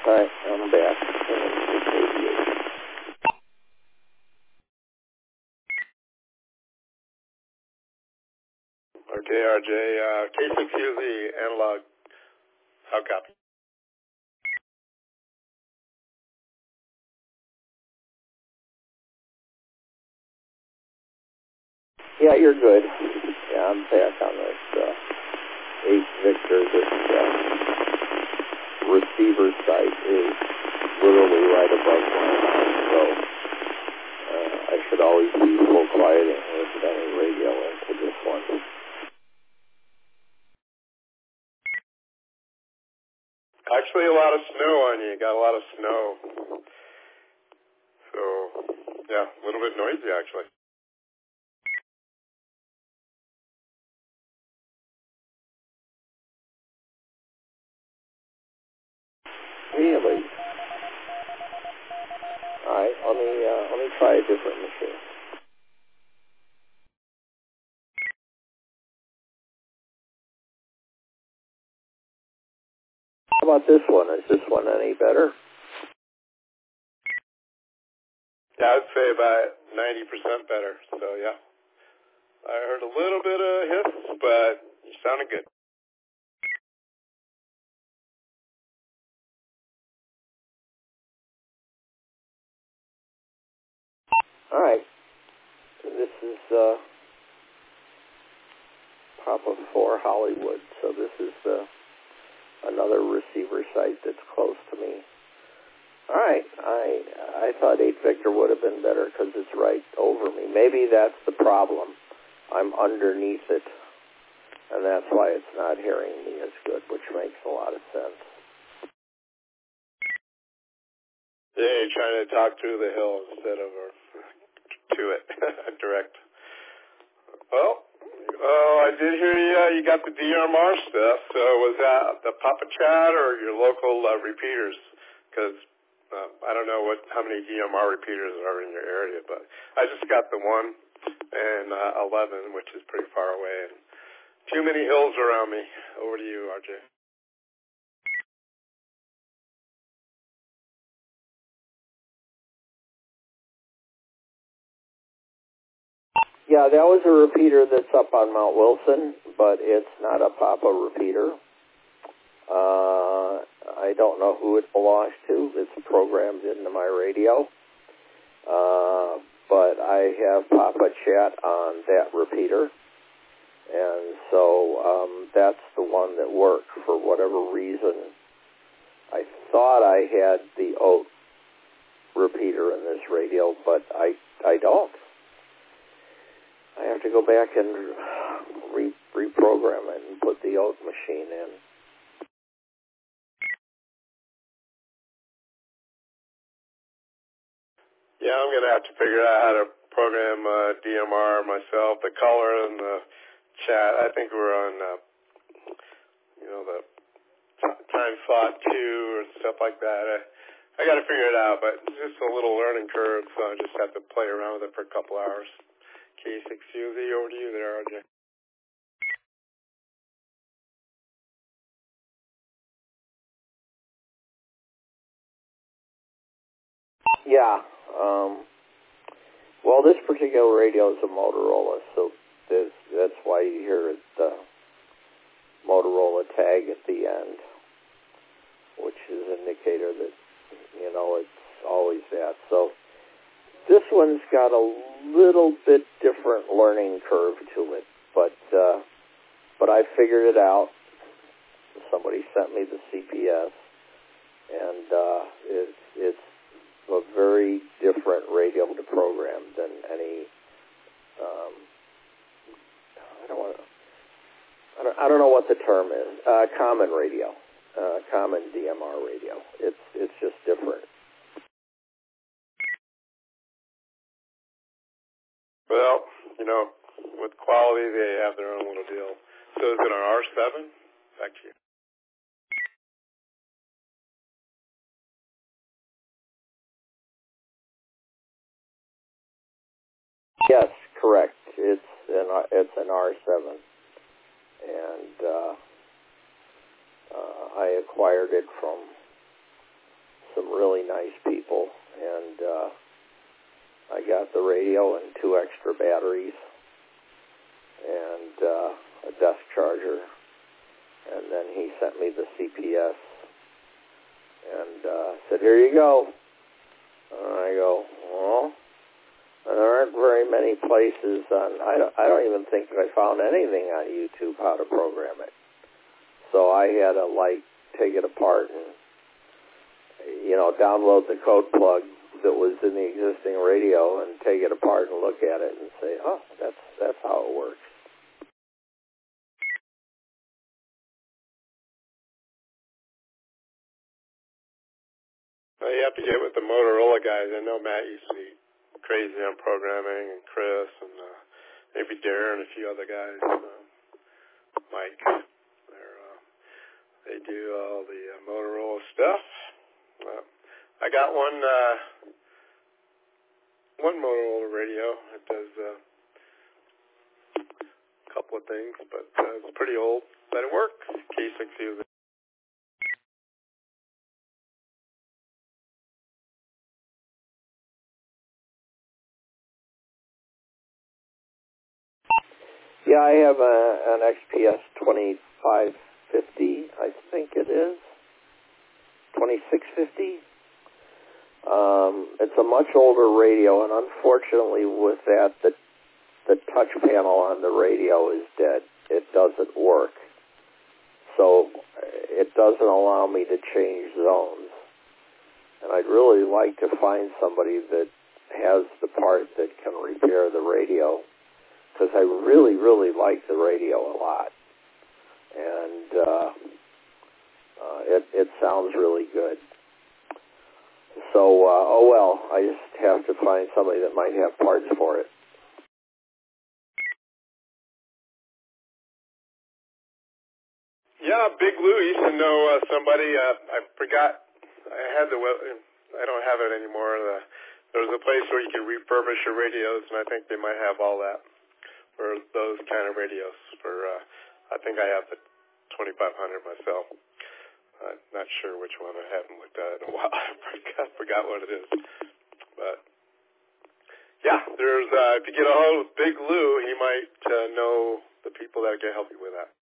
All right, I'm back. Okay, RJ, K6UZ analog, how copy? Yeah, you're good. Yeah, I'm back on this 8 Victor. This receiver site is literally right above my house, so I should always be full quieting with any radio into this one. Actually, a lot of snow on you. Got a lot of snow. So, yeah, a little bit noisy, actually. Really? All right, let me try a different machine. How about this one? Is this one any better? Yeah, I'd say about 90% better. So, yeah. I heard a little bit of hiss, but you sounded good. All right. This is Papa 4 Hollywood. So this is another receiver site that's close to me. All right. I thought 8 Victor would have been better because it's right over me. Maybe that's the problem. I'm underneath it, and that's why it's not hearing me as good, which makes a lot of sense. Yeah, you're trying to talk through the hill instead of to it, direct. Well, I did hear you got the DMR stuff. So was that the Papa Chat or your local repeaters? Because I don't know how many DMR repeaters are in your area, but I just got the 1 and 11, which is pretty far away, and too many hills around me. Over to you, RJ. Yeah, that was a repeater that's up on Mount Wilson, but it's not a Papa repeater. I don't know who it belongs to. It's programmed into my radio. But I have Papa Chat on that repeater. And so that's the one that worked for whatever reason. I thought I had the OAT repeater in this radio, but I don't. I have to go back and reprogram it and put the OAT machine in. Yeah, I'm going to have to figure out how to program DMR myself, the color and the chat. I think we're on, the time slot 2 or stuff like that. I got to figure it out, but it's just a little learning curve, so I just have to play around with it for a couple hours. K6UZ, over to you there, RJ. Yeah. Well, this particular radio is a Motorola, so that's why you hear the Motorola tag at the end, which is an indicator that, it's always that. So this one's got a little bit different learning curve to it, but I figured it out. Somebody sent me the CPS, and it's a very different radio to program than any. I don't know what the term is. Common radio, common DMR radio. It's just different. Well, with quality, they have their own little deal. So is it an R7? Back to you. Yes, correct. It's an R7, and I acquired it from some really nice people, and I got the radio and 2 extra batteries and a desk charger, and then he sent me the CPS and said, "Here you go." And I go, "Well, there aren't very many places on. I don't even think I found anything on YouTube how to program it." So I had to take it apart and download the code plug that was in the existing radio and take it apart and look at it and say, "Oh, that's how it works." Well, you have to get with the Motorola guys. I know Matt used to be crazy on programming, and Chris, and maybe Darren, and a few other guys. Mike, they do all the Motorola stuff. I got one Motorola radio. It does a couple of things, but it's pretty old. But it works. K6 user. Yeah, I have an XPS 2550, I think it is. 2650. It's a much older radio, and unfortunately with that, the touch panel on the radio is dead. It doesn't work. So it doesn't allow me to change zones. And I'd really like to find somebody that has the part that can repair the radio, because I really, really like the radio a lot. And it sounds really good. So, oh well, I just have to find somebody that might have parts for it. Yeah, Big Lou used to know somebody. I forgot. I don't have it anymore. There was a place where you could refurbish your radios, and I think they might have all that for those kind of radios. I think I have the 2500 myself. I'm not sure which one. I haven't looked at it in a while. I forgot what it is. But yeah, there's if you get a hold of Big Lou, he might know the people that can help you with that.